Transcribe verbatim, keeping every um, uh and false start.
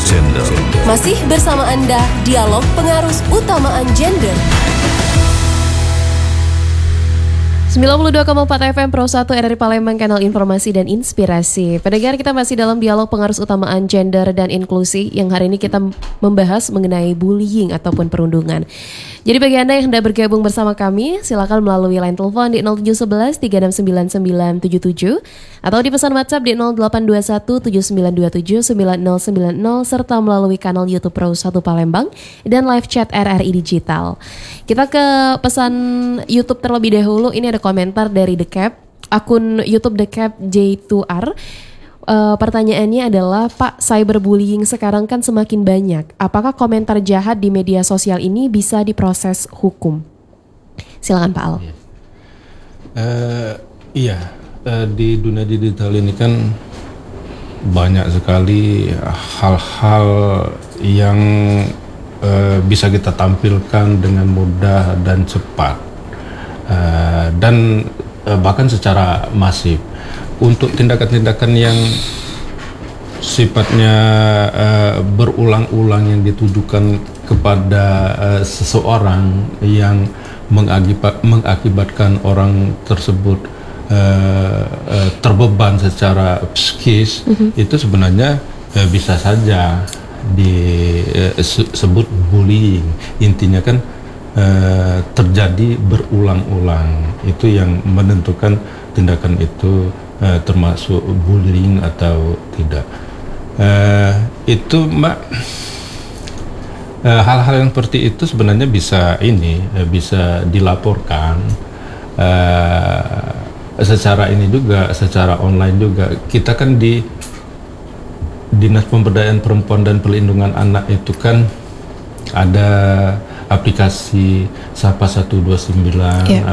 Gender. Masih bersama Anda, Dialog Pengarus Utamaan Gender. sembilan puluh dua koma empat F M Pro satu R R I Palembang, kanal informasi dan inspirasi. Pendengar, kita masih dalam dialog pengarus utamaan gender dan inklusi, yang hari ini kita membahas mengenai bullying ataupun perundungan. Jadi bagi Anda yang hendak bergabung bersama kami, silakan melalui line telepon di nol tujuh satu satu tiga enam sembilan sembilan tujuh tujuh atau di pesan WhatsApp di nol delapan dua satu tujuh sembilan dua tujuh sembilan nol sembilan nol serta melalui kanal YouTube Pro satu Palembang dan live chat R R I Digital. Kita ke pesan YouTube terlebih dahulu. Ini ada komentar dari The Cap, akun YouTube The Cap J dua R. Uh, pertanyaannya adalah, Pak, cyberbullying sekarang kan semakin banyak. Apakah komentar jahat di media sosial ini bisa diproses hukum? Silakan Pak Al. Iya, uh, iya. Uh, di dunia digital ini kan banyak sekali hal-hal yang uh, bisa kita tampilkan dengan mudah dan cepat. Uh, dan uh, bahkan secara masif. Untuk tindakan-tindakan yang sifatnya uh, berulang-ulang yang ditujukan kepada uh, seseorang yang mengakibat, mengakibatkan orang tersebut uh, uh, terbeban secara psikis, mm-hmm. itu sebenarnya uh, bisa saja disebut uh, bullying. Intinya kan uh, terjadi berulang-ulang, itu yang menentukan tindakan itu Uh, termasuk bullying atau tidak. Uh, itu Mbak, uh, hal-hal yang seperti itu sebenarnya bisa ini uh, bisa dilaporkan uh, secara ini juga, secara online juga. Kita kan di Dinas Pemberdayaan Perempuan dan Perlindungan Anak itu kan ada aplikasi Sapa satu dua sembilan, yeah.